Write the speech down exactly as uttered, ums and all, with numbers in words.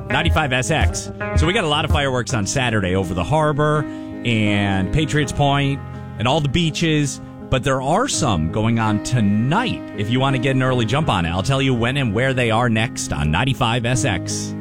ninety-five S X. So we got a lot of fireworks on Saturday over the harbor and Patriots Point and all the beaches. But there are some going on tonight if you want to get an early jump on it. I'll tell you when and where they are next on ninety-five S X.